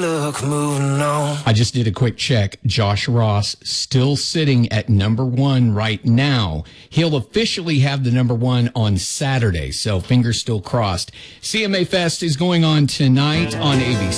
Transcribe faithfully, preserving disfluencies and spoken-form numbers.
look, moving on. I just did a quick check. Josh Ross still sitting at number one right now. He'll officially have the number one on Saturday, so fingers still crossed. C M A Fest is going on tonight on A B C.